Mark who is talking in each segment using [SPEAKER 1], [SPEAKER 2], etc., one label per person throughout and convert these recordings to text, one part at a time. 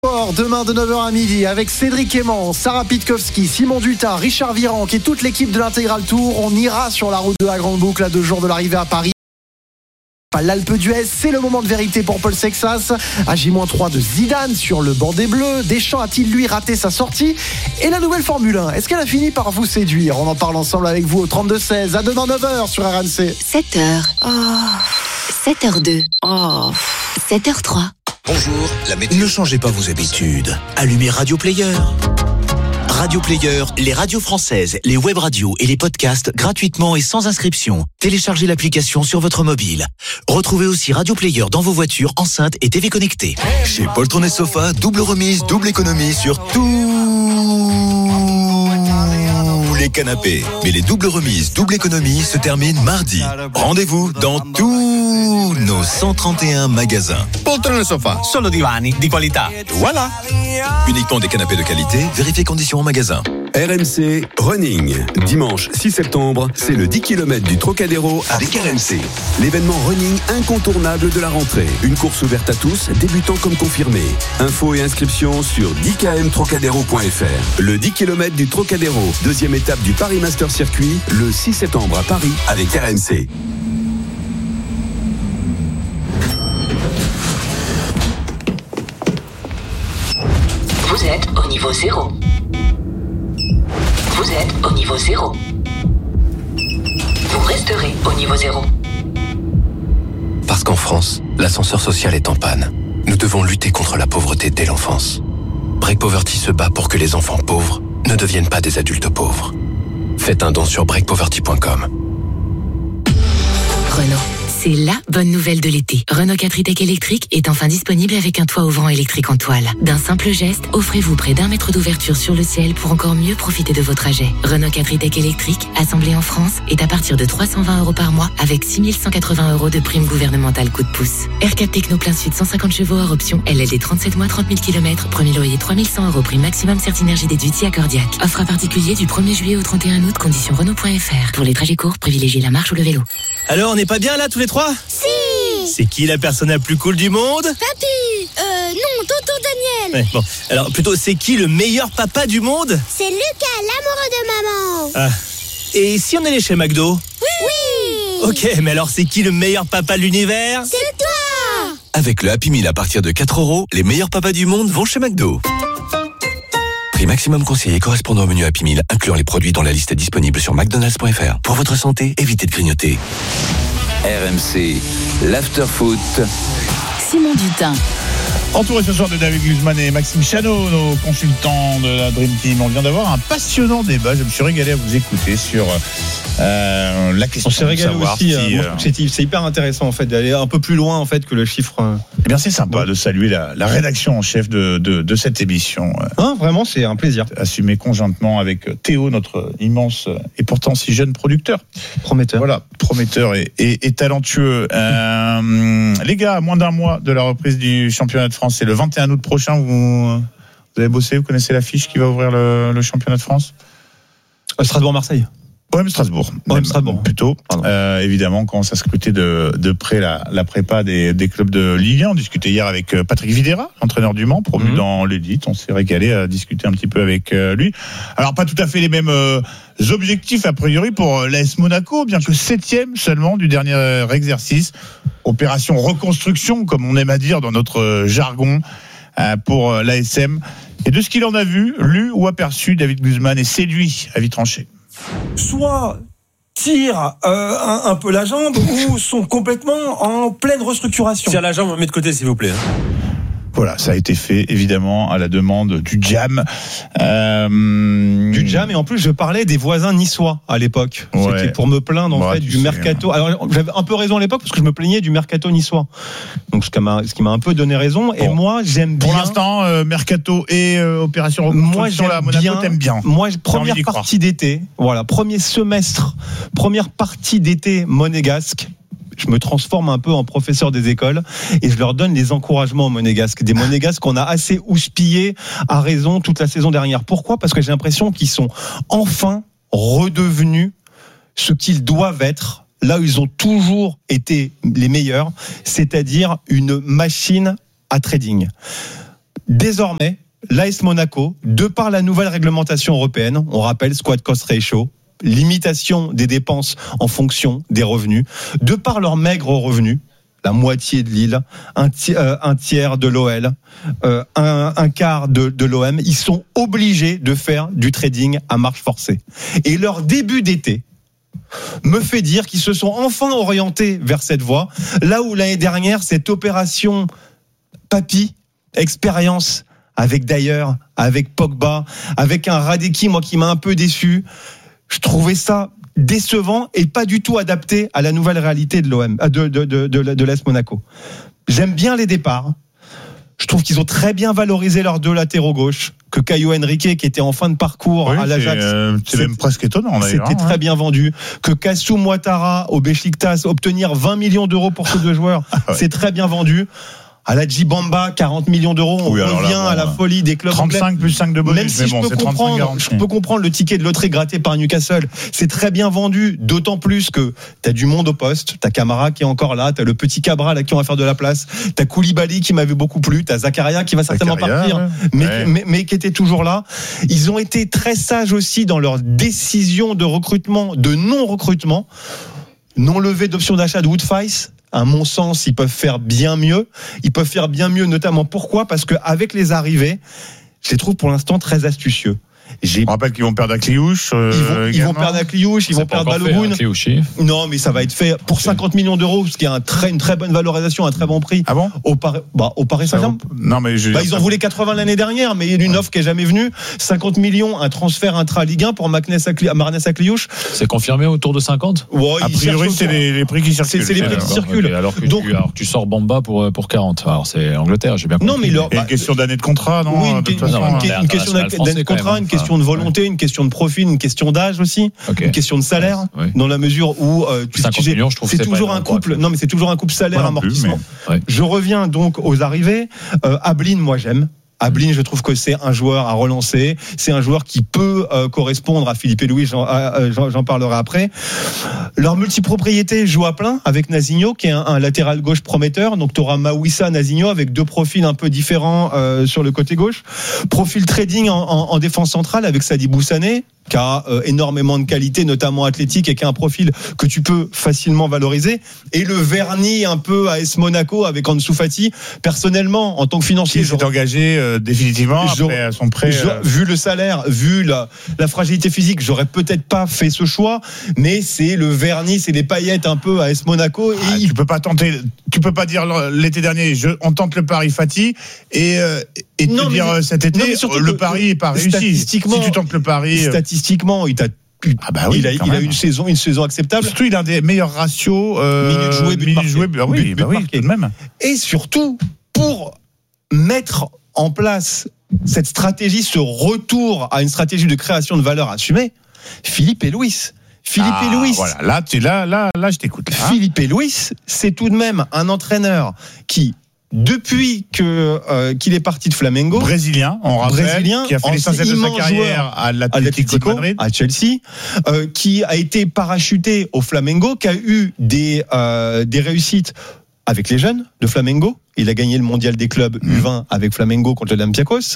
[SPEAKER 1] Demain de 9h à midi avec Cédric Aimant, Sarah Pitkowski, Simon Dutin, Richard Virenque et toute l'équipe de l'Intégral Tour. On ira sur la route de la Grande Boucle à 2 jours de l'arrivée à Paris. L'Alpe d'Huez, c'est le moment de vérité pour Paul Sexas. À J-3 de Zidane sur le banc des Bleus. Deschamps a-t-il lui raté sa sortie? Et la nouvelle Formule 1, est-ce qu'elle a fini par vous séduire? On en parle ensemble avec vous au 32-16. À demain 9h sur RMC.
[SPEAKER 2] 7h. 7h02. 7h03.
[SPEAKER 3] Bonjour, la météo.
[SPEAKER 4] Ne changez pas vos habitudes. Allumez Radio Player. Radio Player, les radios françaises, les web radios et les podcasts gratuitement et sans inscription. Téléchargez l'application sur votre mobile. Retrouvez aussi Radio Player dans vos voitures, enceintes et TV connectées.
[SPEAKER 3] Chez Poltron et Sofa, double remise, double économie sur tous les canapés. Mais les doubles remises, double économie se terminent mardi. Rendez-vous dans tous nos 131 magasins.
[SPEAKER 5] Poltron e Sofa, solo divani di qualità. Voilà.
[SPEAKER 3] Uniquement des canapés de qualité, vérifiez conditions en magasin.
[SPEAKER 6] RMC Running. Dimanche 6 septembre, c'est le 10 km du Trocadéro avec RMC. L'événement running incontournable de la rentrée. Une course ouverte à tous, débutants comme confirmés. Infos et inscriptions sur 10kmtrocadéro.fr. Le 10 km du Trocadéro, deuxième étape du Paris Master Circuit, le 6 septembre à Paris avec RMC.
[SPEAKER 2] Vous êtes au niveau 0. Vous êtes au niveau 0. Vous resterez au niveau 0.
[SPEAKER 7] Parce qu'en France, l'ascenseur social est en panne. Nous devons lutter contre la pauvreté dès l'enfance. Break Poverty se bat pour que les enfants pauvres ne deviennent pas des adultes pauvres. Faites un don sur breakpoverty.com.
[SPEAKER 2] Renault. C'est la bonne nouvelle de l'été. Renault 4 e-Tech électrique est enfin disponible avec un toit ouvrant électrique en toile. D'un simple geste, offrez-vous près d'1 mètre d'ouverture sur le ciel pour encore mieux profiter de vos trajets. Renault 4 e-Tech électrique, assemblé en France, est à partir de 320 € par mois avec 6 180 € de prime gouvernementale coup de pouce. R4 Techno plein sud 150 chevaux hors option, LLD 37 mois 30 000 km, premier loyer 3 100 € prime maximum Certinergie déduite accordiaque. Offre à particulier du 1er juillet au 31 août, conditions Renault.fr. Pour les trajets courts, privilégiez la marche ou le vélo.
[SPEAKER 8] Alors, on n'est pas bien là tous les trois?
[SPEAKER 9] Si.
[SPEAKER 8] C'est qui la personne la plus cool du monde?
[SPEAKER 9] Papy. Non, tonton Daniel.
[SPEAKER 8] Ouais, bon, alors plutôt, c'est qui le meilleur papa du monde?
[SPEAKER 9] C'est Lucas, l'amoureux de maman.
[SPEAKER 8] Ah. Et si on allait chez McDo?
[SPEAKER 9] Oui.
[SPEAKER 8] Ok, mais alors c'est qui le meilleur papa de l'univers?
[SPEAKER 9] C'est toi.
[SPEAKER 3] Avec le Happy Meal à partir de 4 €, les meilleurs papas du monde vont chez McDo. Prix maximum conseillé correspondant au menu Happy Meal, incluant les produits dont la liste est disponible sur mcdonalds.fr. Pour votre santé, évitez de grignoter.
[SPEAKER 6] RMC, l'after-foot.
[SPEAKER 2] Simon Dutin.
[SPEAKER 5] Entouré ce soir de David Guzman et Maxime Chanot, nos consultants de la Dream Team. On vient d'avoir un passionnant débat. Je me suis régalé à vous écouter sur la question.
[SPEAKER 10] On s'est régalé aussi.
[SPEAKER 5] Si,
[SPEAKER 10] c'est hyper intéressant en fait d'aller un peu plus loin en fait que le chiffre.
[SPEAKER 5] Eh bien, c'est sympa de saluer la rédaction en chef de cette émission.
[SPEAKER 10] Vraiment, c'est un plaisir.
[SPEAKER 5] Assumé conjointement avec Théo, notre immense et pourtant si jeune producteur.
[SPEAKER 10] Prometteur.
[SPEAKER 5] Voilà, prometteur et talentueux. Les gars, à moins d'un mois de la reprise du championnat de France, c'est le 21 août prochain. Vous avez bossé, vous connaissez l'affiche qui va ouvrir le championnat de France?
[SPEAKER 10] Strasbourg-Marseille.
[SPEAKER 5] OM Strasbourg.
[SPEAKER 10] Strasbourg.
[SPEAKER 5] Plutôt. Évidemment, on commence à scruter de près la prépa des clubs de Ligue 1. On discutait hier avec Patrick Videra, l'entraîneur du Mans, promu dans l'élite. On s'est régalé à discuter un petit peu avec lui. Alors, pas tout à fait les mêmes objectifs, a priori, pour l'AS Monaco, bien que 7e seulement du dernier exercice. Opération reconstruction, comme on aime à dire dans notre jargon, pour l'ASM. Et de ce qu'il en a vu, lu ou aperçu, David Guzman est séduit à vite trancher.
[SPEAKER 11] Soit tirent un peu la jambe ou sont complètement en pleine restructuration.
[SPEAKER 8] Tire la jambe, on met de côté s'il vous plaît.
[SPEAKER 5] Voilà, ça a été fait évidemment à la demande du Jam.
[SPEAKER 10] Du Jam, et en plus je parlais des voisins niçois à l'époque.
[SPEAKER 5] Ouais.
[SPEAKER 10] C'était pour me plaindre en fait du mercato. Alors j'avais un peu raison à l'époque parce que je me plaignais du mercato niçois. Donc ce qui m'a un peu donné raison. Bon. Et moi j'aime bien.
[SPEAKER 5] Pour l'instant, mercato et opération reconstruction là, Monaco t'aime bien.
[SPEAKER 10] Moi première partie d'été, voilà, premier semestre, première partie d'été monégasque. Je me transforme un peu en professeur des écoles et je leur donne les encouragements aux monégasques. Des monégasques qu'on a assez houspillés à raison toute la saison dernière. Pourquoi ? Parce que j'ai l'impression qu'ils sont enfin redevenus ce qu'ils doivent être, là où ils ont toujours été les meilleurs, c'est-à-dire une machine à trading. désormais, l'AS Monaco, de par la nouvelle réglementation européenne, on rappelle squad cost ratio, limitation des dépenses en fonction des revenus, de par leurs maigres revenus, la moitié de Lille, un tiers de l'OL, un quart de l'OM, ils sont obligés de faire du trading à marche forcée. Et leur début d'été me fait dire qu'ils se sont enfin orientés vers cette voie, là où l'année dernière, cette opération Papy, expérience, avec d'ailleurs, avec Pogba, avec un Radeki, moi qui m'a un peu déçu, je trouvais ça décevant et pas du tout adapté à la nouvelle réalité de l'OM, de l'AS Monaco. J'aime bien les départs. Je trouve qu'ils ont très bien valorisé leurs deux latéraux gauche, que Caio Henrique, qui était en fin de parcours à l'Ajax.
[SPEAKER 5] C'est même presque étonnant, d'ailleurs.
[SPEAKER 10] C'était très bien vendu. Que Kassum Ouattara au Beşiktaş, obtenir 20 millions d'euros pour ces deux joueurs, c'est très bien vendu. À la Djibamba, 40 millions d'euros, on revient à la folie des clubs
[SPEAKER 5] 35
[SPEAKER 10] anglais.
[SPEAKER 5] plus 5 de bonus,
[SPEAKER 10] même si je peux comprendre le ticket de loterie gratté par Newcastle, c'est très bien vendu, d'autant plus que t'as du monde au poste, t'as Camara qui est encore là, t'as le petit Cabral à qui on va faire de la place, t'as Koulibaly qui m'avait beaucoup plu, t'as Zakaria qui va certainement partir, mais qui était toujours là. Ils ont été très sages aussi dans leur décision de recrutement, de non-recrutement, non-levée d'option d'achat de Woodface. À mon sens, ils peuvent faire bien mieux. Ils peuvent faire bien mieux, notamment pourquoi ? Parce qu'avec les arrivées, je les trouve pour l'instant très astucieux.
[SPEAKER 5] On rappelle qu'ils vont perdre Akliouche.
[SPEAKER 10] Ils vont perdre Akliouche, ils vont perdre Balogun. Non, mais ça va être fait pour 50 millions d'euros, ce qui est une très bonne valorisation, un très bon prix.
[SPEAKER 5] Ah bon ?
[SPEAKER 10] Au Paris Saint-Germain.
[SPEAKER 5] Non, mais
[SPEAKER 10] ils en voulaient 80 l'année dernière, mais il y a une offre qui est jamais venue. 50 millions, un transfert intra-Ligue 1 pour Marnès Akliouche.
[SPEAKER 12] C'est confirmé autour de 50 ?
[SPEAKER 5] A priori, c'est les prix qui circulent.
[SPEAKER 10] C'est les prix qui circulent.
[SPEAKER 12] Okay, alors que tu sors Bamba pour 40. Alors c'est Angleterre, j'ai bien compris.
[SPEAKER 10] Non, mais
[SPEAKER 5] une question d'année de contrat, non ?
[SPEAKER 10] Oui, une question d'année de contrat, une question de volonté, une question de profil, une question d'âge aussi, une question de salaire, dans la mesure où c'est toujours un couple. Non, mais c'est toujours un couple salaire-amortissement. Je reviens donc aux arrivées. Ablin, moi j'aime. Ablin, je trouve que c'est un joueur à relancer. C'est un joueur qui peut correspondre à Philippe Louis. J'en parlerai après. Leur multipropriété joue à plein avec Nazinho, qui est un latéral gauche prometteur. Donc, tu auras Mawissa, Nazinho, avec deux profils un peu différents sur le côté gauche. Profil trading en défense centrale avec Sadibou Sané, qui a énormément de qualité, notamment athlétique, et qui a un profil que tu peux facilement valoriser. Et le vernis un peu AS Monaco avec Ansu Fati. Personnellement, en tant que financier,
[SPEAKER 5] qui s'est engagé définitivement après son prêt.
[SPEAKER 10] Vu le salaire, vu la fragilité physique, j'aurais peut-être pas fait ce choix, mais c'est le vernis, c'est les paillettes un peu AS Monaco.
[SPEAKER 5] Tu peux pas dire l'été dernier, on tente le pari Fati et dire cet été, le pari n'est pas réussi. Si tu tentes le pari.
[SPEAKER 10] Statistiquement, il a une saison acceptable.
[SPEAKER 5] Surtout, il a un des meilleurs ratios
[SPEAKER 10] minutes jouées, but
[SPEAKER 5] oui, tout de même.
[SPEAKER 10] Et surtout, pour mettre en place cette stratégie, ce retour à une stratégie de création de valeur assumée, Philippe et Louis.
[SPEAKER 5] Voilà, là, je t'écoute.
[SPEAKER 10] Philippe et Louis, c'est tout de même un entraîneur qui, depuis qu'il est parti de Flamengo,
[SPEAKER 5] brésilien, on rappelle, qui a fait l'essentiel de sa carrière à l'Atlético de Madrid,
[SPEAKER 10] à Chelsea, qui a été parachuté au Flamengo, qui a eu des réussites avec les jeunes de Flamengo. Il a gagné le mondial des clubs U20 avec Flamengo contre l'Olympiakos.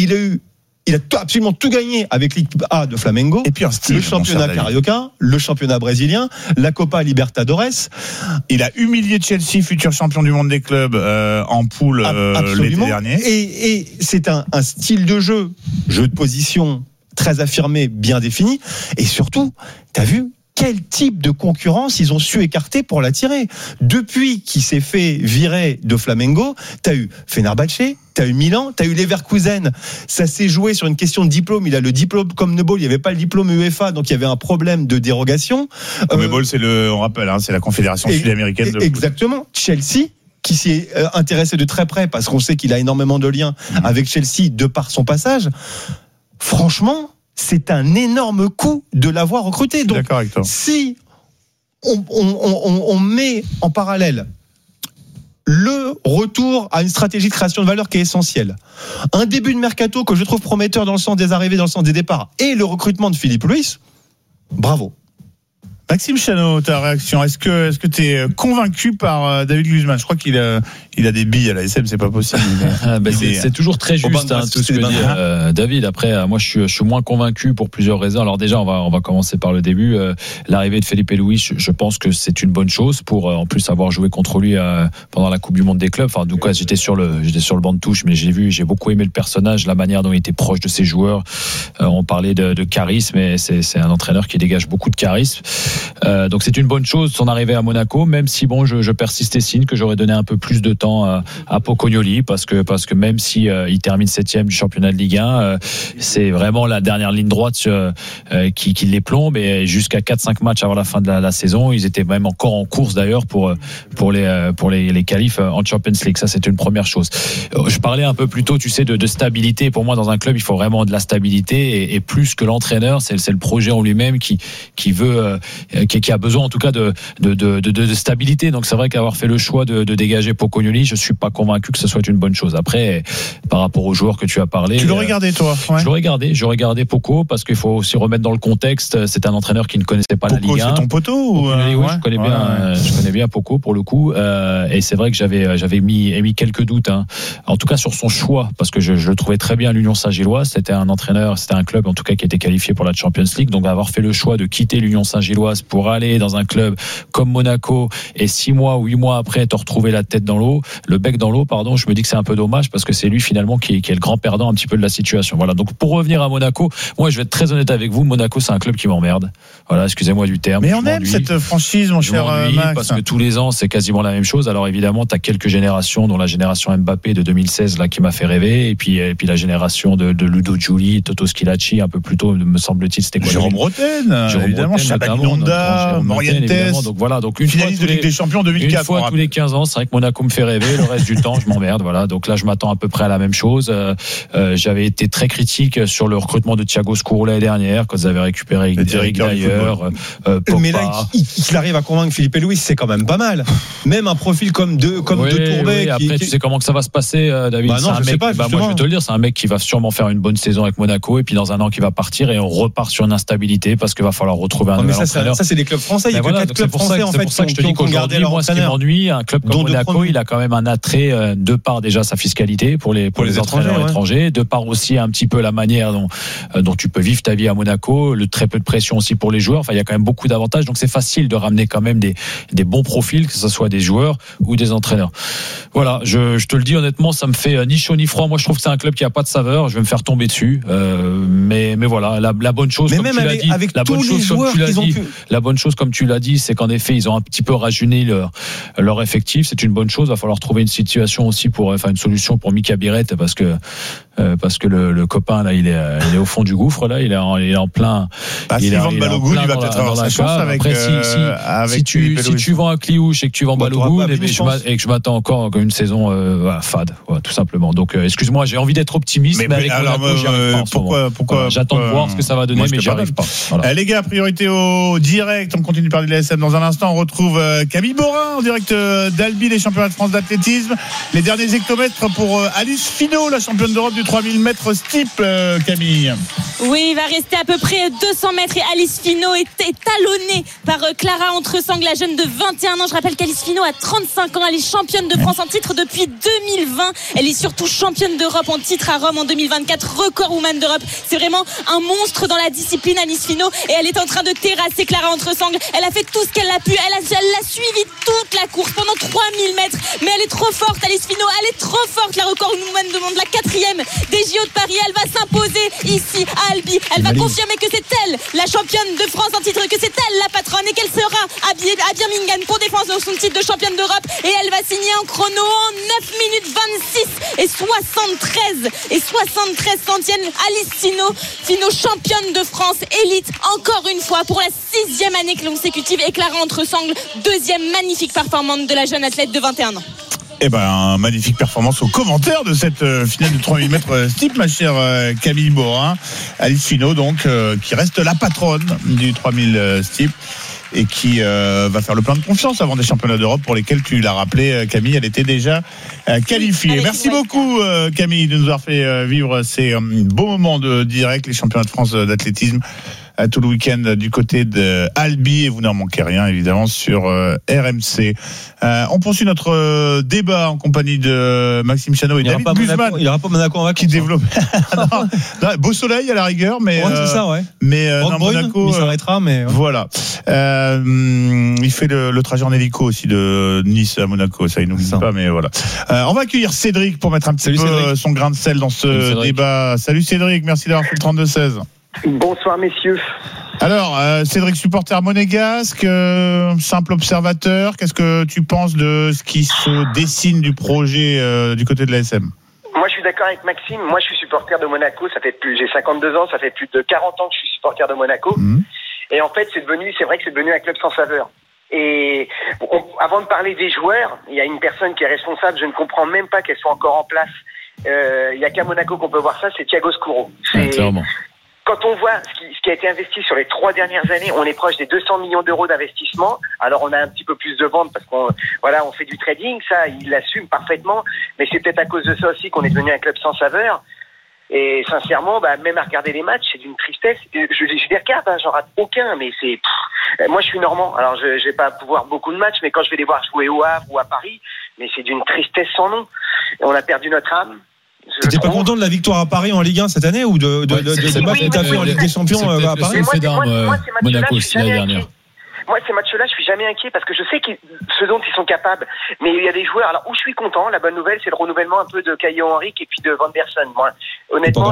[SPEAKER 10] Il a absolument tout gagné avec l'équipe A de Flamengo.
[SPEAKER 5] Et puis
[SPEAKER 10] le championnat carioca, le championnat brésilien, la Copa Libertadores.
[SPEAKER 5] Il a humilié Chelsea, futur champion du monde des clubs, en poule l'été dernier.
[SPEAKER 10] Et c'est un style de jeu de position très affirmé, bien défini. Et surtout, t'as vu quel type de concurrence ils ont su écarter pour l'attirer. Depuis qu'il s'est fait virer de Flamengo, t'as eu Fenerbahçe, t'as eu Milan, t'as eu Leverkusen. Ça s'est joué sur une question de diplôme. Il a le diplôme CONMEBOL, il n'y avait pas le diplôme UEFA, donc il y avait un problème de dérogation.
[SPEAKER 5] CONMEBOL, on rappelle, c'est la confédération sud-américaine de
[SPEAKER 10] exactement. Chelsea, qui s'y est intéressé de très près, parce qu'on sait qu'il a énormément de liens avec Chelsea de par son passage. Franchement, c'est un énorme coup de l'avoir recruté. Donc,
[SPEAKER 5] d'accord avec toi.
[SPEAKER 10] Si on met en parallèle le retour à une stratégie de création de valeur qui est essentielle, un début de mercato que je trouve prometteur dans le sens des arrivées, dans le sens des départs, et le recrutement de Philippe Louis, bravo.
[SPEAKER 5] Maxime Chanot, ta réaction, est-ce que tu es convaincu par David Guzman ? Je crois qu'il il a des billes à la SM, c'est pas possible.
[SPEAKER 12] C'est toujours très juste tout ce que dit David. Après, moi je suis moins convaincu pour plusieurs raisons. Alors déjà, on va commencer par le début. L'arrivée de Felipe Luis, je pense que c'est une bonne chose pour en plus avoir joué contre lui pendant la Coupe du Monde des clubs. Enfin, en tout cas, j'étais sur le banc de touche, mais j'ai beaucoup aimé le personnage, la manière dont il était proche de ses joueurs. On parlait de charisme, et c'est un entraîneur qui dégage beaucoup de charisme. Donc c'est une bonne chose son arrivée à Monaco, même si je persiste et signe que j'aurais donné un peu plus de temps à Pocognoli, parce que même si il termine 7e du championnat de Ligue 1, c'est vraiment la dernière ligne droite qui les plombe, et jusqu'à 4-5 matchs avant la fin de la saison, ils étaient même encore en course d'ailleurs pour les qualifs en Champions League. Ça, c'est une première chose. Je parlais un peu plus tôt, tu sais, de stabilité. Pour moi, dans un club, il faut vraiment de la stabilité, et plus que l'entraîneur, c'est le projet en lui-même qui a besoin en tout cas de stabilité. Donc c'est vrai qu'avoir fait le choix de dégager Pocognoli, je suis pas convaincu que ce soit une bonne chose. Après, par rapport aux joueurs que tu as parlé,
[SPEAKER 5] tu l'aurais regardé toi? Ouais.
[SPEAKER 12] Je regardais Poco, parce qu'il faut aussi remettre dans le contexte. C'est un entraîneur qui ne connaissait pas
[SPEAKER 5] Poco,
[SPEAKER 12] la Ligue 1.
[SPEAKER 5] C'est ton poteau?
[SPEAKER 12] Oui, je connais bien Poco pour le coup, et c'est vrai que j'avais émis quelques doutes, en tout cas sur son choix, parce que je le trouvais très bien à l'Union Saint-Gilloise. C'était un club en tout cas qui était qualifié pour la Champions League. Donc avoir fait le choix de quitter l'Union Saint-Gilloise pour aller dans un club comme Monaco, et 6 mois ou 8 mois après te retrouver le bec dans l'eau, je me dis que c'est un peu dommage, parce que c'est lui finalement qui est le grand perdant un petit peu de la situation. Voilà. Donc pour revenir à Monaco, moi je vais être très honnête avec vous, Monaco c'est un club qui m'emmerde. Voilà, excusez-moi du terme.
[SPEAKER 5] Mais on aime cette franchise, mon cher Max.
[SPEAKER 12] Parce que tous les ans c'est quasiment la même chose. Alors évidemment, tu as quelques générations, dont la génération Mbappé de 2016 là qui m'a fait rêver, et puis la génération de Ludo Giuli, Toto Schilacci un peu plus tôt, me semble-t-il, c'était quoi?
[SPEAKER 5] Jérôme Roten, évidemment, Chabalinonda, Morientes.
[SPEAKER 12] Donc voilà, donc
[SPEAKER 5] une finaliste de Ligue des Champions 2004.
[SPEAKER 12] Une fois tous les 15 ans, c'est vrai que Monaco me fait rêver. Le reste du temps, je m'emmerde. Voilà. Donc là, je m'attends à peu près à la même chose. J'avais été très critique sur le recrutement de Thiago Scouro l'année dernière, quand ils avaient récupéré Eric d'ailleurs.
[SPEAKER 10] Mais là, il arrive à convaincre Felipe Luis, c'est quand même pas mal. Même un profil comme De Tourbet.
[SPEAKER 12] Oui, après, tu sais comment que ça va se passer, David?
[SPEAKER 10] Non, je sais pas.
[SPEAKER 12] Moi, je vais te le dire, c'est un mec qui va sûrement faire une bonne saison avec Monaco, et puis dans un an qui va partir, et on repart sur une instabilité, parce qu'il va falloir retrouver un nouvel entraîneur.
[SPEAKER 10] Ça, c'est des clubs français. Il y a que 4 clubs français en fait.
[SPEAKER 12] C'est pour ça que je te dis qu'aujourd'hui, moi, ce qui m'ennuie, un club comme Monaco, il a quand même un attrait, de par déjà sa fiscalité pour les entraîneurs étrangers, de par aussi un petit peu la manière dont tu peux vivre ta vie à Monaco, le très peu de pression aussi pour les joueurs. Enfin, il y a quand même beaucoup d'avantages, donc c'est facile de ramener quand même des bons profils, que ce soit des joueurs ou des entraîneurs. Voilà, je te le dis honnêtement, ça me fait ni chaud ni froid. Moi, je trouve que c'est un club qui a pas de saveur. Je vais me faire tomber dessus, mais voilà, la bonne chose,
[SPEAKER 10] mais
[SPEAKER 12] comme
[SPEAKER 10] même
[SPEAKER 12] tu l'as dit,
[SPEAKER 10] avec tous les joueurs qu'ils ont pu.
[SPEAKER 12] La bonne chose, comme tu l'as dit, c'est qu'en effet, ils ont un petit peu rajeuni leur effectif. C'est une bonne chose. Il va falloir trouver une une solution pour Mika Birette, parce que le copain là, il est au fond du gouffre là. Il est en plein.
[SPEAKER 5] Si Van Balogun, il va peut-être avoir sa chance avec.
[SPEAKER 12] Si tu vends un Kliouche et que tu vends Balogun, et que je m'attends encore à une saison fade, tout simplement. Donc excuse-moi, j'ai envie d'être optimiste, mais avec Monaco, j'y arrive pas. Pourquoi j'attends de voir ce que ça va donner, mais j'y arrive pas. Voilà.
[SPEAKER 5] Les gars, priorité au direct. On continue de parler de la SM dans un instant. On retrouve Camille Borin en direct d'Albi, les championnats de France d'athlétisme. Les derniers hectomètres pour Alice Finot, la championne d'Europe du 3000 mètres steeple, Camille.
[SPEAKER 13] Oui, il va rester à peu près 200 mètres, et Alice Finot est talonnée par Clara Entresang, la jeune de 21 ans. Je rappelle qu'Alice Finot a 35 ans. Elle est championne de France en titre depuis 2020. Elle est surtout championne d'Europe en titre à Rome en 2024, record woman d'Europe. C'est vraiment un monstre dans la discipline, Alice Finot, et elle est en train de terrasser Clara Entresang. Elle a fait tout ce qu'elle a pu. Elle l'a suivi toute la course pendant 3000 mètres, mais elle est trop forte, Alice Finot. Elle est trop forte, la record woman de monde, la 4e des JO de Paris. Elle va s'imposer ici à Albi. Elle va confirmer que c'est elle la championne de France en titre, que c'est elle la patronne, et qu'elle sera à Birmingham pour défendre son titre de championne d'Europe, et elle va signer en chrono en 9 minutes 26 et 73 centièmes. Alice Finot, championne de France élite encore une fois pour la 6e année consécutive, et Clara Entresang, 2e magnifique performance de la jeune athlète de 21 ans.
[SPEAKER 5] Magnifique performance au commentaire de cette finale de 3000 mètres steeple, ma chère Camille Borin. Alice Finot, donc, qui reste la patronne du 3000 steeple, et qui va faire le plein de confiance avant des championnats d'Europe pour lesquels, tu l'as rappelé, Camille, elle était déjà qualifiée. Merci beaucoup, Camille, de nous avoir fait vivre ces beaux moments de direct, les championnats de France d'athlétisme tout le week-end du côté de Albi et vous n'en manquez rien évidemment sur RMC. On poursuit notre débat en compagnie de Maxime Chano et David Guzman.
[SPEAKER 10] Il n'y aura pas Monaco en vacances.
[SPEAKER 5] Qui développe. non, beau soleil à la rigueur, mais
[SPEAKER 10] c'est ça, ouais.
[SPEAKER 5] Mais
[SPEAKER 10] non,
[SPEAKER 5] Monaco,
[SPEAKER 10] il s'arrêtera, mais ouais.
[SPEAKER 5] Voilà. Il fait le trajet en hélico aussi de Nice à Monaco, ça il n'oublie pas, mais voilà. On va accueillir Cédric pour mettre un petit peu son grain de sel dans ce débat. Salut Cédric, merci d'avoir fait le 32-16.
[SPEAKER 14] Bonsoir messieurs.
[SPEAKER 5] Alors, Cédric, supporter monégasque, simple observateur, qu'est-ce que tu penses de ce qui se dessine du projet du côté de l'ASM ?
[SPEAKER 14] Moi, je suis d'accord avec Maxime. Moi, je suis supporter de Monaco. J'ai 52 ans. Ça fait plus de 40 ans que je suis supporter de Monaco. Et en fait, c'est vrai que c'est devenu un club sans saveur. Et avant de parler des joueurs, il y a une personne qui est responsable. Je ne comprends même pas qu'elle soit encore en place. Il y a qu'à Monaco qu'on peut voir ça. C'est Thiago Scuro.
[SPEAKER 12] Clairement.
[SPEAKER 14] Quand on voit ce qui a été investi sur les 3 dernières années, on est proche des 200 millions d'euros d'investissement. Alors on a un petit peu plus de ventes parce qu'on fait du trading, ça il l'assume parfaitement. Mais c'est peut-être à cause de ça aussi qu'on est devenu un club sans saveur. Et sincèrement, même à regarder les matchs, c'est d'une tristesse. Je les regarde, j'en rate aucun, mais c'est. Moi, je suis normand, alors je vais pas pouvoir beaucoup de matchs, mais quand je vais les voir jouer au Havre ou à Paris, mais c'est d'une tristesse sans nom. On a perdu notre âme.
[SPEAKER 10] T'étais pas content de la victoire à Paris en Ligue 1 cette année ou des matchs que t'as fait en Ligue des Champions à Paris?
[SPEAKER 12] Monaco, c'est l'année dernière.
[SPEAKER 14] Moi, ces matchs-là, je suis jamais inquiet parce que je sais ce dont ils sont capables. Mais il y a des joueurs. Alors, où je suis content, la bonne nouvelle, c'est le renouvellement un peu de Caio Henrique et puis de Van der Sar. Moi, honnêtement,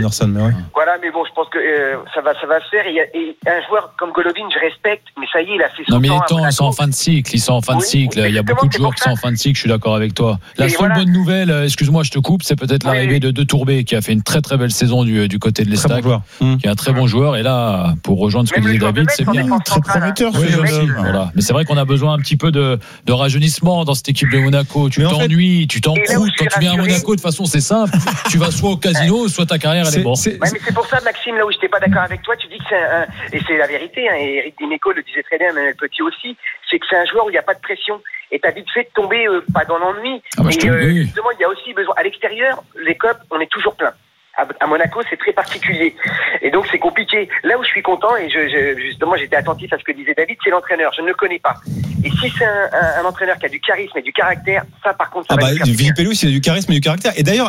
[SPEAKER 14] voilà, mais bon, je pense que ça va se faire. Et un joueur comme Golovin, je respecte, mais ça y est, il a fait son temps.
[SPEAKER 12] Non, mais ils sont en fin de cycle. Il y a beaucoup de joueurs qui sont en fin de cycle. Je suis d'accord avec toi. La seule bonne nouvelle, excuse-moi, je te coupe, c'est peut-être l'arrivée de Tourbé qui a fait une très très belle saison du côté de l'Estac, qui est un très bon joueur. Et là, pour rejoindre ce que disait David, c'est bien,
[SPEAKER 5] très prometteur.
[SPEAKER 12] Voilà. Mais c'est vrai qu'on a besoin un petit peu de rajeunissement dans cette équipe de Monaco. Tu t'ennuies, tu t'encroutes. Quand tu viens à Monaco, de toute façon, c'est simple. Tu vas soit au casino, soit ta carrière, elle est morte.
[SPEAKER 14] Mais c'est pour ça, Maxime, là où je n'étais pas d'accord avec toi, tu dis que et c'est la vérité, et Eric Dimeco le disait très bien, mais le petit aussi, c'est que c'est un joueur où il n'y a pas de pression. Et t'as vite fait de tomber, pas dans l'ennui. Justement, il y a aussi besoin. À l'extérieur, les clubs, on est toujours plein. À Monaco, c'est très particulier. Et donc, c'est compliqué. Là où je suis content, et justement, j'étais attentif à ce que disait David, c'est l'entraîneur. Je ne le connais pas. Et si c'est un entraîneur qui a du charisme et du caractère, ça, par contre, ça va le faire.
[SPEAKER 10] Philippe Elouis, il a du charisme et du caractère. Et d'ailleurs,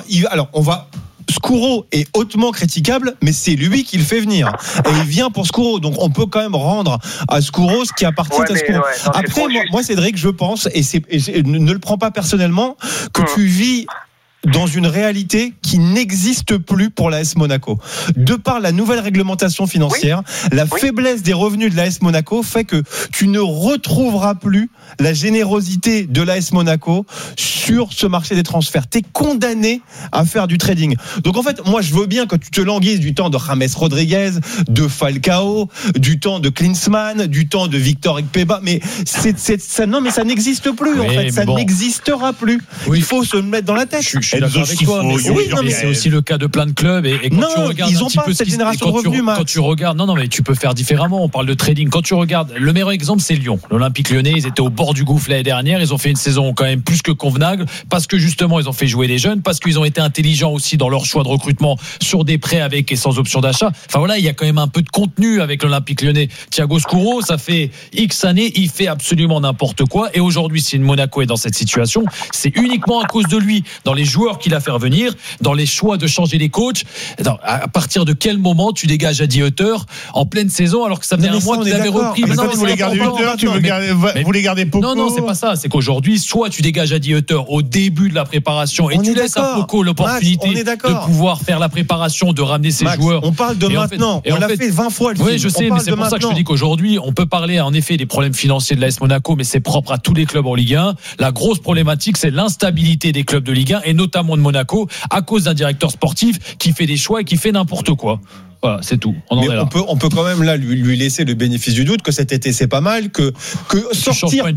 [SPEAKER 10] Scuro est hautement critiquable, mais c'est lui qui le fait venir. Et il vient pour Scuro. Donc, on peut quand même rendre à Scuro ce qui appartient à Scuro. Après, moi, Cédric, je pense, et ne le prends pas personnellement, que tu vis dans une réalité qui n'existe plus pour l'AS Monaco. De par la nouvelle réglementation financière, la faiblesse des revenus de l'AS Monaco fait que tu ne retrouveras plus la générosité de l'AS Monaco sur ce marché des transferts. Tu es condamné à faire du trading. Donc en fait, moi je veux bien que tu te languisses du temps de James Rodriguez, de Falcao, du temps de Klinsmann, du temps de Victor Ikpeba, mais ça n'existe plus en fait, ça n'existera plus. Il faut se le mettre dans la tête.
[SPEAKER 12] Je suis d'accord avec toi, mais c'est aussi le cas de plein de clubs. Et quand tu regardes
[SPEAKER 10] ils n'ont pas cette génération de revenus,
[SPEAKER 12] quand tu regardes, mais tu peux faire différemment. On parle de trading. Quand tu regardes, le meilleur exemple, c'est Lyon. L'Olympique Lyonnais, ils étaient au bord du gouffre l'année dernière. Ils ont fait une saison quand même plus que convenable parce que justement, ils ont fait jouer les jeunes, parce qu'ils ont été intelligents aussi dans leur choix de recrutement sur des prêts avec et sans option d'achat. Enfin voilà, il y a quand même un peu de contenu avec l'Olympique Lyonnais. Thiago Scuro, ça fait X années, il fait absolument n'importe quoi. Et aujourd'hui, si Monaco est dans cette situation, c'est uniquement à cause de lui, dans les joueurs qu'il a fait revenir, dans les choix de changer les coachs. À partir de quel moment tu dégages Adi Hutter en pleine saison alors que ça faisait un mois qu'il avait repris?
[SPEAKER 5] Mais vous voulez garder Hutter, vous voulez garder Poko?
[SPEAKER 12] Non, c'est pas ça. C'est qu'aujourd'hui, soit tu dégages Adi Hutter au début de la préparation et tu laisses à Poko l'opportunité de pouvoir faire la préparation, de ramener ses joueurs.
[SPEAKER 10] On parle de maintenant. On l'a fait 20 fois.
[SPEAKER 12] Oui, je sais, mais c'est pour ça que je te dis qu'aujourd'hui, on peut parler en effet des problèmes financiers de l'AS Monaco, mais c'est propre à tous les clubs en Ligue 1. La grosse problématique, c'est l'instabilité des clubs de Ligue 1 et notamment de Monaco à cause d'un directeur sportif qui fait des choix et qui fait n'importe quoi. Voilà, c'est tout.
[SPEAKER 10] On peut quand même là lui laisser le bénéfice du doute que cet été c'est pas mal, que sortir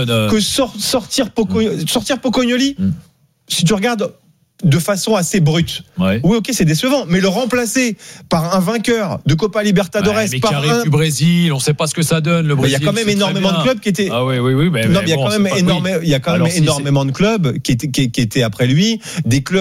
[SPEAKER 10] Pocognoli, si tu regardes de façon assez brute. Oui, ok, c'est décevant, mais le remplacer par un vainqueur de Copa Libertadores,
[SPEAKER 12] mais qui arrive du Brésil, on ne sait pas ce que ça donne. Le Brésil,
[SPEAKER 10] il y a quand même énormément de clubs qui étaient.
[SPEAKER 12] Ah oui. Mais
[SPEAKER 10] il y a quand même énormément de clubs qui étaient après lui, des clubs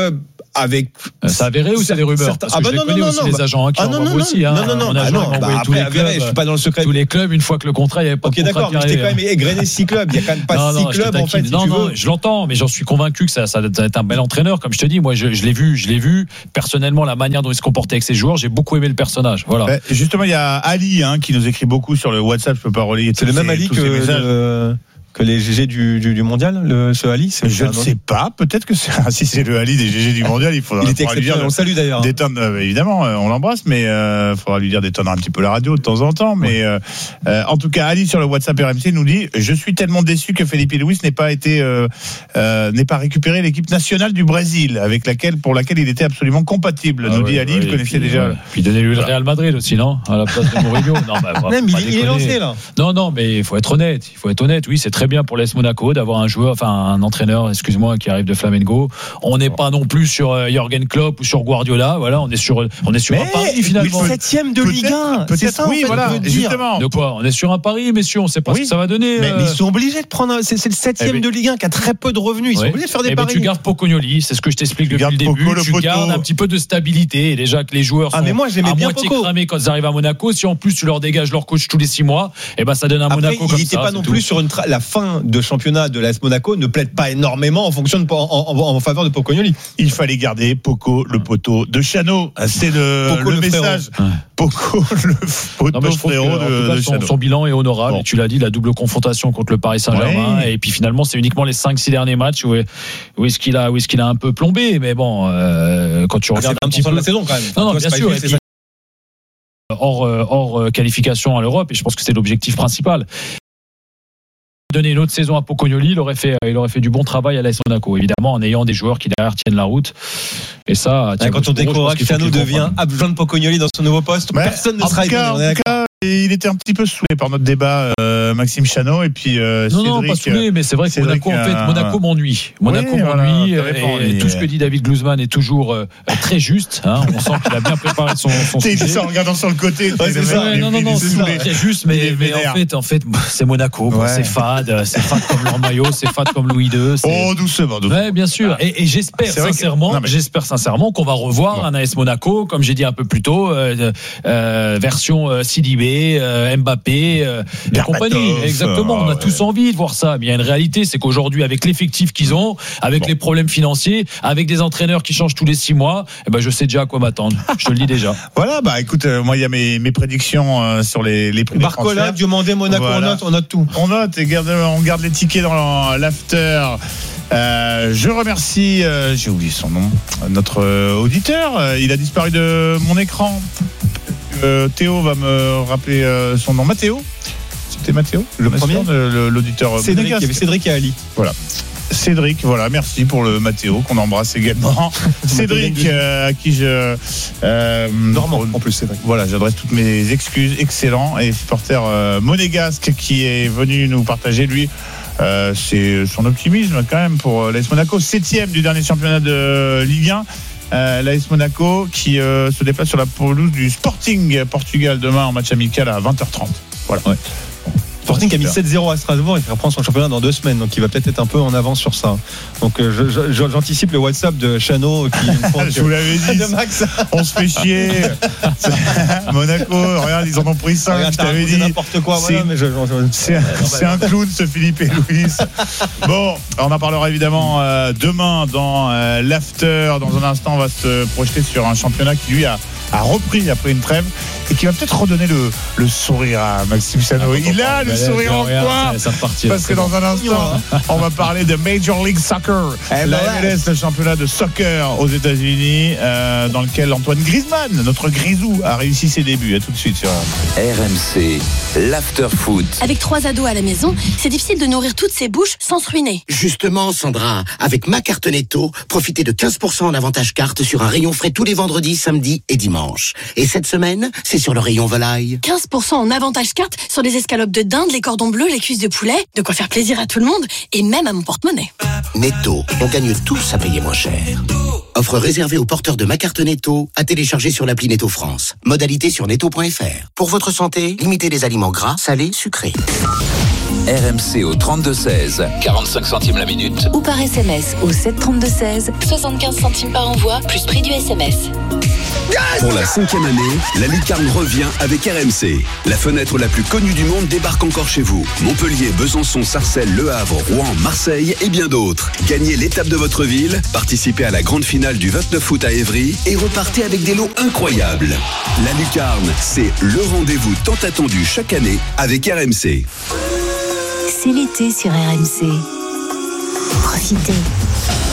[SPEAKER 10] avec.
[SPEAKER 12] C'est avéré ou c'est des rumeurs? Parce que je les connais aussi, les agents qui envoient aussi.
[SPEAKER 10] Non.
[SPEAKER 12] Tous les clubs,
[SPEAKER 10] je suis pas dans le secret.
[SPEAKER 12] Tous les clubs, une fois que le contrat, il n'y avait pas de contrat.
[SPEAKER 10] Ok, d'accord, mais j'étais quand même égrené 6 clubs. Il n'y a quand même pas 6 clubs, en fait.
[SPEAKER 12] Non, je l'entends, mais j'en suis convaincu que ça va être un bel entraîneur. Comme je te dis, moi, je l'ai vu. Personnellement, la manière dont il se comportait avec ses joueurs, j'ai beaucoup aimé le personnage. Voilà.
[SPEAKER 5] Justement, il y a Ali qui nous écrit beaucoup sur le WhatsApp. Je peux pas relayer.
[SPEAKER 10] C'est le même Ali que les GG du mondial, ce Ali.
[SPEAKER 5] Je ne sais pas. Peut-être que si c'est le Ali des GG du mondial, il faudra.
[SPEAKER 10] Il était exceptionnel. On le salue d'ailleurs.
[SPEAKER 5] Évidemment, on l'embrasse, mais faudra lui dire d'éteindre un petit peu la radio de temps en temps. Mais en tout cas, Ali sur le WhatsApp RMC nous dit: je suis tellement déçu que Felipe Luis n'ait pas récupéré l'équipe nationale du Brésil pour laquelle il était absolument compatible. Nous dit Ali, il connaissait déjà.
[SPEAKER 12] Puis donnez-lui le Real Madrid aussi, non? À la place de Mourinho.
[SPEAKER 10] Il est lancé là.
[SPEAKER 12] Non, mais il faut être honnête. Oui, c'est très bien pour l'AS Monaco d'avoir un entraîneur, qui arrive de Flamengo. On n'est pas non plus sur Jürgen Klopp ou sur Guardiola. Voilà, on est sur un pari finalement.
[SPEAKER 10] 7ème de Ligue 1.
[SPEAKER 5] C'est ça, oui, voilà, justement.
[SPEAKER 12] De quoi? On est sur un pari, messieurs. On ne sait pas ce que ça va donner.
[SPEAKER 10] Mais ils sont obligés de prendre. C'est le 7ème de Ligue 1 qui a très peu de revenus. Ils sont obligés de faire des paris.
[SPEAKER 12] Tu gardes Pocognoli, c'est ce que je t'explique depuis le début. Tu gardes un petit peu de stabilité. Et déjà que les joueurs sont à moitié cramés quand ils arrivent à Monaco. Si en plus tu leur dégages leur coach tous les 6 mois, ça donne un Monaco comme ça.
[SPEAKER 10] Il n'était pas non plus sur la fin de championnat de l'AS Monaco ne plaide pas énormément en faveur de Pocognoli.
[SPEAKER 5] Il fallait garder Poco, le poteau de Chano. C'est le message. Poco, le poteau frérot de Chano.
[SPEAKER 12] Son bilan est honorable. Bon. Tu l'as dit, la double confrontation contre le Paris Saint-Germain. Ouais. Et puis finalement, c'est uniquement les 5-6 derniers matchs où est-ce qu'il a un peu plombé. Mais bon, quand tu regardes
[SPEAKER 10] un petit peu de la saison quand même.
[SPEAKER 12] Non, bien sûr. Hors qualification à l'Europe. Et je pense que c'est l'objectif principal. Donner une autre saison à Pocognoli, il aurait fait du bon travail à l'AS Monaco, évidemment, en ayant des joueurs qui derrière tiennent la route. Et ça,
[SPEAKER 10] quand on découvrira que Chano devient adjoint de Pocognoli dans son nouveau poste, personne ne sera étonné.
[SPEAKER 5] Il était un petit peu saoulé par notre débat, Maxime Chano, et puis Cédric.
[SPEAKER 12] Non, pas saoulé, mais c'est vrai que Monaco m'ennuie. Et tout ce que dit David Glusman est toujours très juste. On sent qu'il a bien préparé son sujet.
[SPEAKER 5] Il dit ça en regardant sur le côté.
[SPEAKER 12] C'est très juste, mais en fait, c'est Monaco. C'est fade comme leur maillot, c'est fade comme Louis II.
[SPEAKER 5] Doucement.
[SPEAKER 12] Ouais, bien sûr. Et j'espère sincèrement qu'on va revoir un AS Monaco, comme j'ai dit un peu plus tôt, version Sidibé, Mbappé et compagnie. Exactement, on a tous envie de voir ça. Mais il y a une réalité, c'est qu'aujourd'hui, avec l'effectif qu'ils ont, avec les problèmes financiers, avec des entraîneurs qui changent tous les 6 mois, je sais déjà à quoi m'attendre. Je te le dis déjà.
[SPEAKER 5] Voilà, écoute, moi il y a mes prédictions sur les prix des transferts.
[SPEAKER 10] Barcola, Diomandé, Monaco, voilà. On note tout.
[SPEAKER 5] On note et on garde les tickets dans l'after. Je remercie, j'ai oublié son nom, notre auditeur. Il a disparu de mon écran. Théo va me rappeler son nom. Mathéo. C'était Mathéo,
[SPEAKER 10] le premier,
[SPEAKER 5] l'auditeur.
[SPEAKER 10] Cédric, il y avait Cédric et Ali.
[SPEAKER 5] Voilà. Cédric, voilà, merci pour le Mathéo qu'on embrasse également. Cédric, à qui je
[SPEAKER 10] Normand en plus, Cédric.
[SPEAKER 5] Voilà, j'adresse toutes mes excuses. Excellent, et supporter monégasque qui est venu nous partager lui. C'est son optimisme quand même pour l'AS Monaco, 7e du dernier championnat de Ligue 1. L'AS Monaco qui se déplace sur la pelouse du Sporting Portugal demain en match amical à 20h30. Voilà. Ouais.
[SPEAKER 10] Sporting qui a mis 7-0 à Strasbourg et qui reprend son championnat dans 2 semaines, donc il va peut-être être un peu en avance sur ça. Donc j'anticipe le WhatsApp de Chano qui
[SPEAKER 5] je vous l'avais dit, de Max. On se fait chier. Monaco, regarde, ils en ont pris 5. Je t'avais dit
[SPEAKER 10] n'importe quoi.
[SPEAKER 5] C'est un clown ce Philippe et Louis. Bon, on en parlera évidemment demain dans l'after. Dans un instant, on va se projeter sur un championnat qui lui a repris après une trêve et qui va peut-être redonner le sourire à Maxime Chano. Il a le sourire en coin parce que dans un instant on va parler de Major League Soccer, la MLS, le championnat de soccer aux États-Unis, dans lequel Antoine Griezmann, notre Grisou, a réussi ses débuts. À tout de suite sur
[SPEAKER 15] RMC, l'after foot.
[SPEAKER 16] Avec 3 ados à la maison, c'est difficile de nourrir toutes ces bouches sans se ruiner.
[SPEAKER 17] Justement, Sandra, avec ma carte Netto, profitez de 15% en avantage carte sur un rayon frais tous les vendredis, samedis et dimanches. Et cette semaine, c'est sur le rayon volaille.
[SPEAKER 16] 15% en avantage carte sur les escalopes de dinde, les cordons bleus, les cuisses de poulet. De quoi faire plaisir à tout le monde et même à mon porte-monnaie.
[SPEAKER 17] Netto, on gagne tous à payer moins cher. Offre réservée aux porteurs de ma carte Netto, à télécharger sur l'appli Netto France. Modalité sur netto.fr. Pour votre santé, limitez les aliments gras, salés, sucrés.
[SPEAKER 15] RMC au 32-16, 45 centimes la minute.
[SPEAKER 2] Ou par SMS au 732-16, 75 centimes par envoi, plus prix du SMS.
[SPEAKER 6] Pour la 5e année, la lucarne revient avec RMC. La fenêtre la plus connue du monde débarque encore chez vous. Montpellier, Besançon, Sarcelles, Le Havre, Rouen, Marseille et bien d'autres. Gagnez l'étape de votre ville, participez à la grande finale du 29 août à Évry et repartez avec des lots incroyables. La lucarne, c'est le rendez-vous tant attendu chaque année avec RMC.
[SPEAKER 2] C'est l'été sur RMC. Profitez.